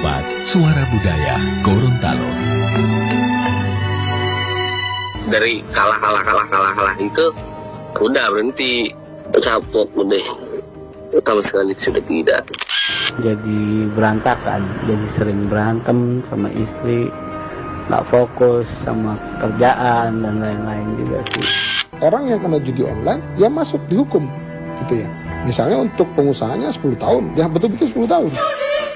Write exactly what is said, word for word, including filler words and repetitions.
empat, Suara Budaya Gorontalo. Dari kalah kalah kalah kalah kalah itu udah berhenti, capek udah, sama sekali sudah tidak. Jadi berantakan, jadi sering berantem sama istri, nggak fokus sama kerjaan dan lain-lain juga sih. Orang yang kena judi online ya masuk dihukum gitu ya. Misalnya untuk pengusahanya sepuluh tahun, ya betul-betul sepuluh tahun.